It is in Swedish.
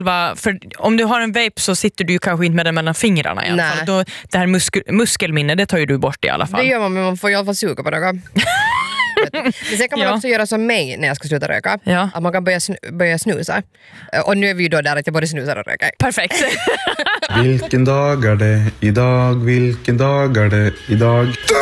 För om du har en vape så sitter du ju kanske inte med den mellan fingrarna i alla fall. Då, det här muskelminne, det tar ju du bort i alla fall. Det gör man, men man får i alla fall suga på något. Men sen kan man också göra som mig när jag ska sluta röka. Att man kan börja snusa. Och nu är vi ju då där att jag både snusar och röker. Perfekt. Vilken dag är det idag? Vilken dag är det idag?